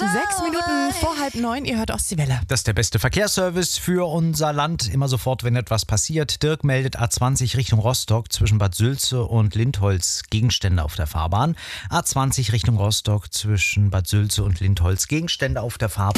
6 Minuten vor 8:30, ihr hört Ostseewelle. Das ist der beste Verkehrsservice für unser Land. Immer sofort, wenn etwas passiert. Dirk meldet A20 Richtung Rostock zwischen Bad Sülze und Lindholz Gegenstände auf der Fahrbahn. A20 Richtung Rostock zwischen Bad Sülze und Lindholz Gegenstände auf der Fahrbahn.